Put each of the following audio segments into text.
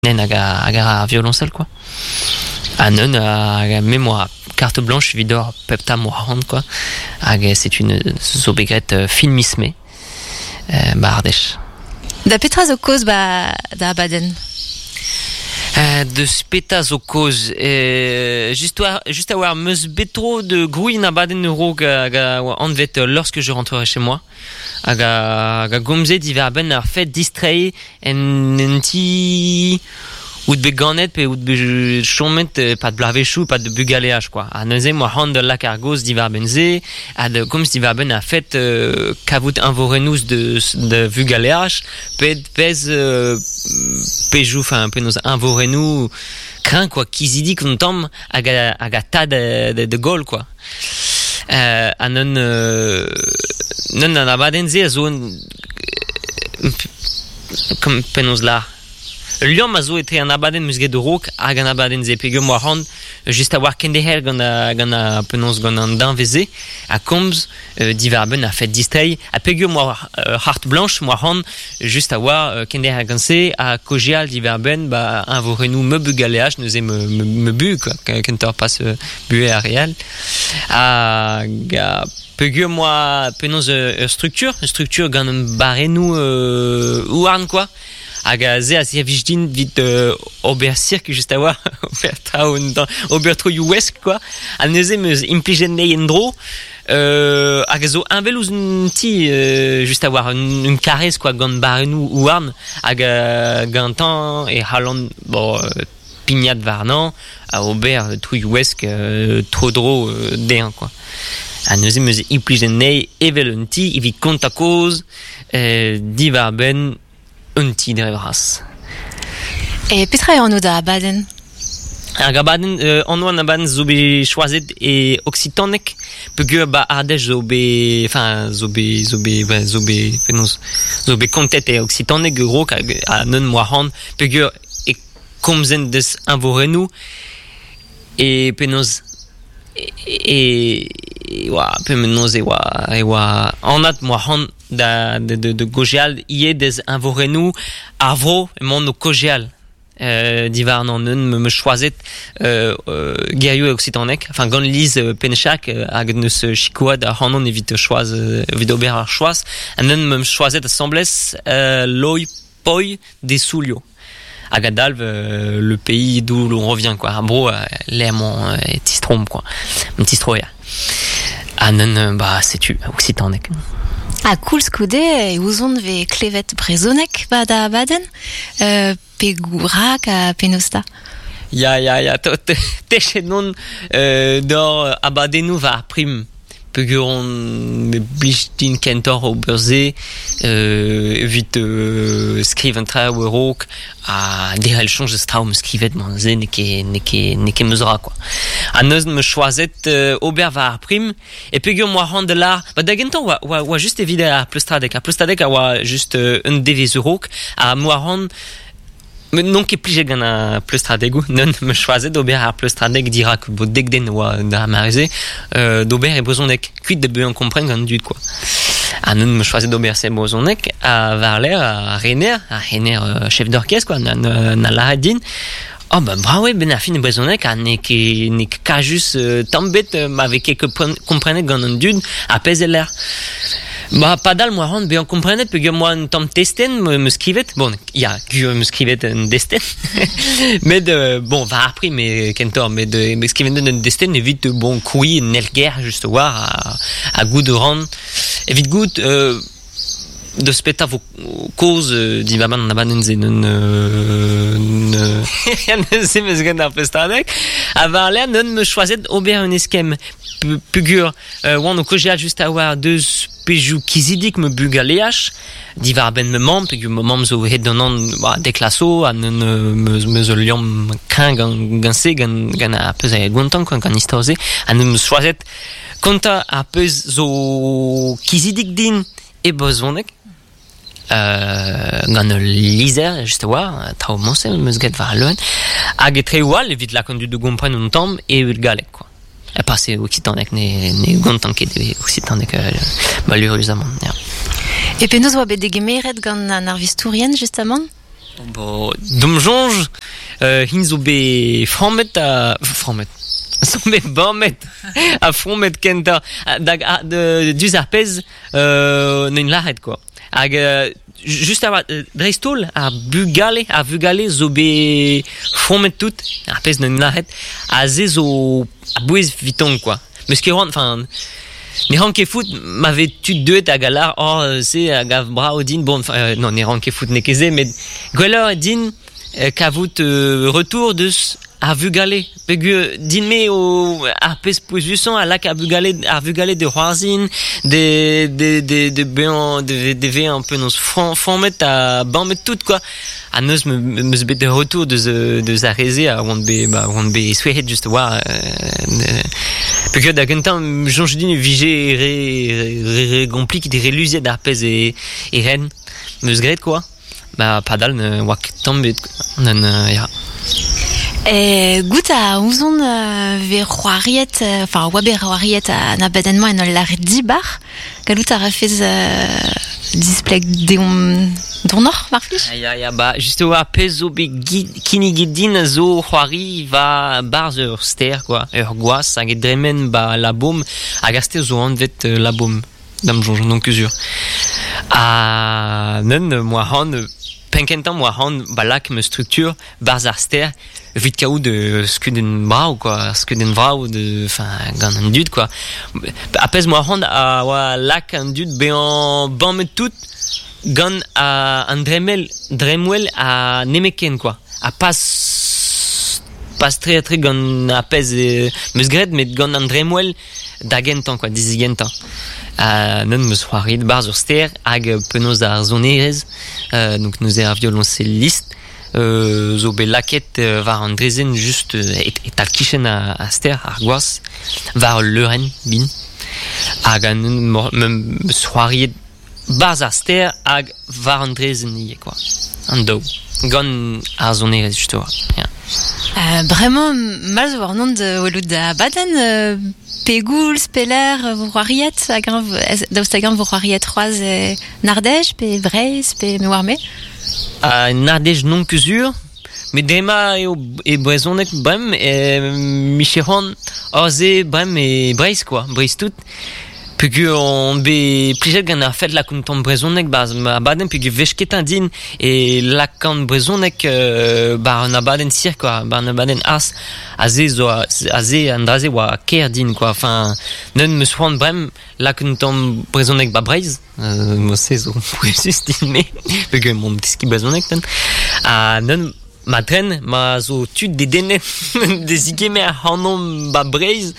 nen hag a violoncelle quoi. Anon hag mémoire carte blanche vidor pepta moarand quoi. Hag c'est une zobegret filmisme bardech. Da petra zo koz da Abadenn? De speta zo koz juste à voir meus betro de grouin Abadenn euro anvet lorsque je rentrerai chez moi hag a gomze diverben ar fait distrait en ti ou de ganet pe ou de chomet pas de blavechou pas de bugaléage quoi a neuze moi hand la cargos diverbenze a de comme diverben a fait kavout invorenous de bugaléage pèse pejou enfin un peu nos invorenou craint quoi kizidi qu'on tombe aga ta de gol quoi anon non na Abadenn zone comme penos là Liom a zo ete an Abadenn musget de rok hag an Abadenn ze pegeu moarand just a war kendehel gant a penons gant an danveze a komz diverben a fet distray a pegeu hart blanche moarand just a war kendehel gant se a kojial diverben ba invorenou me bugaleaj neuze me bu quoi kentor pas bué a real a pegeu penons structure gant an barenou ouarn quoi hag a ze a vijdin vit ober cirque just a war ober tro uesk quoi a neuze meus impligen nei en dro hag a zo invelouz ti just a war un karez quoi gant barenou ouarn hag gantan e halan pignat varnan a ober tro uesk tro dro dean quoi a neuze meus impligen nei evel un ti evit kont a koz diverben un ti drevras. E petra eo anno da Abadenn? Hag Abadenn, anno an Abadenn zo be choazet e occitanek, peogwir ba ardech zo be kontet e occitanek rok a non moarand, peogwir e komzen deus invorenou e penaos penaos e oa anat moarand de gojeal ie des invorenou avro emon no kojeal divar nan me choazet gerioù e occitanek enfin gant liz penchak hag neus chikoad a hanon evit choaz evit ober ar choaz an me choazet assemblez loi poi de Soulio hag a dalv le pays d'où l'on revient quoi a bro lermont tistrom quoi un tistroia anen setu occitanek. Ah, cool skoude, e ouzon ve klevet brezonek ba da Abadenn, pe gourak a penosta. Ya, techet non d'or Abadennou va ar prim. Peogwir me blij din kentor o beurze evit skriv an tra o rok a derel chonj eus traoù me skrivet man ze ne ket meuzra quoi. A neus me choazet ober va ar prim e peogwir moarand de la ba da gentan oa just evit ar pleustradek a oa just un devez rok a moarand non ket plije gant a pleustradegou, non me choazet d'ober ar pleustradeg dira que bo degden oa da mareze d'ober e brezonek kuit de beun kompren gant dud quoi. A non me choazet d'ober se brezonek a var l'air a Rener chef d'orchestre quoi na laret din. Oh bah brawe ben a fin e brezonek a ne ket kajus tambet avec ket komprenet gant an dud a pez l'air. Bah padal moarand be an komprenet peogwir moi un tamm testen me skrivet bon ya gur me skrivet un desten met bon va ar prim e kentor met me skrivet un desten evit bon koui nelger just war a gout de ran evit gout de speta vo koz divaban an Abadenn ze non se meus gant ar pleustradeg a var l'air non me choazet ober un eskem peogwir oan o kojeal just a war deus pejou kizidik me bugaleach divar ben me mam peogwir me mam zo het donan deklaso a non meus liom krin gant se gant a peus a gontan gant istorze a non me choazet konta a peus zo kizidik din e bezonek gant lizer just a war traoù monsel meus get var loen hag e tre oual evit lakon dud de gompren un tamm e ul galek quoi. E pas se occitanek ne gontan ket occitanek malheureusement. E penaos oa bet de gemeret gant an arvistourien justement? Bon, domjonge, hinzo be formet Sommet bommet a fromet kenta duz arpez n'en laret quoi. Hag juste avant dreistol a vugale zo be fromet tout arpez n'en laret a ze zo a bouez vitong quoi. Meus ket enfin ne ran ket foot m'avait tu deux à galar c'est a gav bra odin bon non ne ran ket foot ne keze mais gweler din kavout retour de a vugale pegu dinme o arpes position à la a vugale de Roisin de ben de un peu nos formet à bammet tout quoi a neus me bet de retour de zareze a won't be sweet just war pegu da gentan jonge din vigé re compliqué de reluser d'arpes et ren meus gret quoi bah padal ne wak tombe nan ya. Gout a ouzon ve c'hoariet, enfin wabe c'hoariet na badenma en ol lare dibar, galout a rafez displek dournor, marfich? Ya, bah, justo a pez zo be kinigidin zo c'hoari va barz ur ster, quoi, ur goaz, hag e dremen ba la bom, hag aste zo anvet la bom, dam jonjon non kusur. Nen, moa han, penkentan moa han, balak me structure, barz ar ster, vite kaou de skuden brau quoi, skuden vrau de gant an dud quoi. Apez moi rand a wa lak an dud be an bammet tout gant a an dremwell a nemeken quoi. A pas très gant apez meus gret met gant an dremwell da gentan quoi, dizigentan. Non meus c'hoarit barz ur ster hag penaos ar zonerez, donc nous er violoncelliste. Zo be laket var an drezen just et al kichen a ster ar goaz var leuren bin hag an me c'hoariet baz ar ster hag var an drezen ie quoi an dao gant ar zonerez justo yeah. Bremañ mal zo war non de welout da baden pegoul, speller, c'hoariet daoust hag an c'hoariet roaz nardej pe breiz pe me war me nardej non kusur, mais dema e brezonek brem micheron orze brem e breiz quoi, breiz tout. Pegu on be plijet gant ar fet lakoun ton brezonek baz ma baden pegu vechketan din e lakant brezonek bar na baden sir quoi, bar na baden as aze andraze oa ker din quoi, enfin non me soan brem lakoun ton brezonek ba breiz mo se zo presus din me pegu mon diski brezonek ten non ma tren ma zo tud de denet des igeme a hanom ba breiz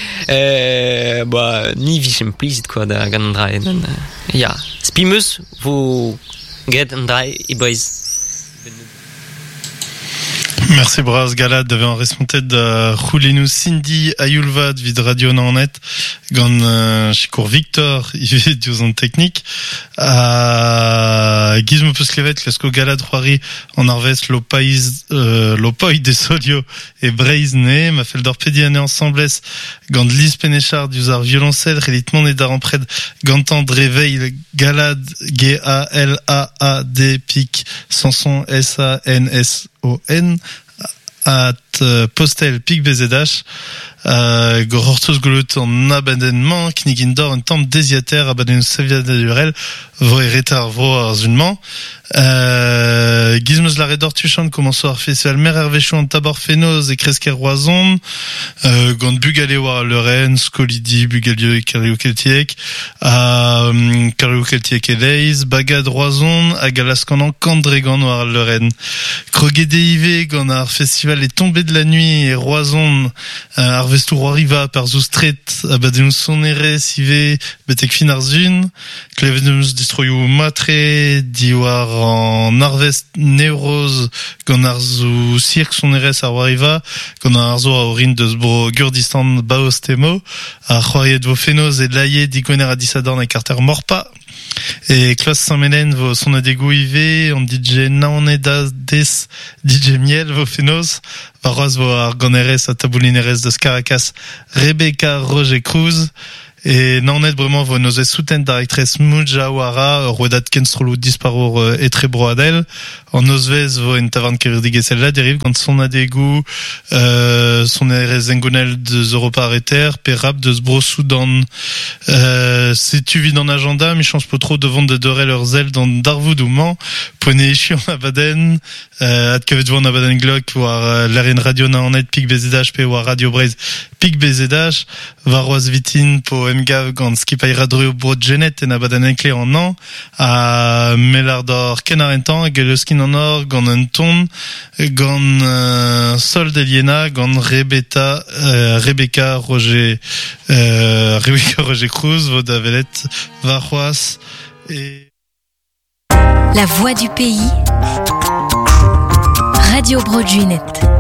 bah ni vichem plizit quoi da gant an dra ya spimeus vo gret an dra e breiz. Merci Braz Galad d'ave an respontet da c'houlennoù Cindy Ayoulvad vid radio nanet gant chikour Victor ive diouz an teknik gizmo peus klevet klasko Galad c'hoari an arvez lo poi de solio e breiz ne ma fel d'or pedi ane ensembles gant Lise Penechard diouz ar violoncelle relitman e dar an pred gant an dreveil Galad G-A-L-A-A-D pik Sanson S-A-N-S-O-N at postel pik BZH gor hortoz golut an abadenman knigin dor un tamm desiater abadenn saviada durel vo e retar vro ar zunman gizmeus la redor tuchant komanso ar festival mer hervechon an tabor fenoz e kresker roazon gant bugale war leuren skolidi bugalio e kariokeltiek kariokeltiek e leiz bagad roazon hag alaskan an kandregan war leuren krogede ive gant ar festival e tombé de la nuit e roazon ar vestou roariva par zo stret abadenn sonerez ive betek fin ar zun klevenus destroioù matre diwar en arvest neuroz gant ar zo cirque sonerez ar roariva gant ar zo a orin deus bro Gurdistan baostemo ar c'hoariet vo fenoz e laie digoner a disadorn e karter morpa et Klaus Saint-Mélène vo son adegou ive an DJ naoneda des DJ miel vo fenoz varoaz vo ar ganerez a taboulinerez deus Caracas Rebecca Roger Cruz et nanet vraiment vo noze souten directrice Mujawara roedat kenstrolou disparor etre broadel en nozvez vo en tavarn keverdigesella derive quand son adegou son erezengonel de Europa Arreter perap de Sbrosoudan si tu vis dans l'agenda mi chance pas trop devant de dorer leurs ailes dans Darvoudouman pone chion abaden ad kevet vo abaden glock war l'arin radio na en net pic BZH pe war radio Braise pic BZH varoise vitin po emgav gant skipaira dru bro genet en abaden enkle en an a melardor kenarentan geleskin en or gant un ton gant sol d'Eliena gant Rebecca Roger Cruz vodavelet varoise et La voix du pays Radio Broadjunet.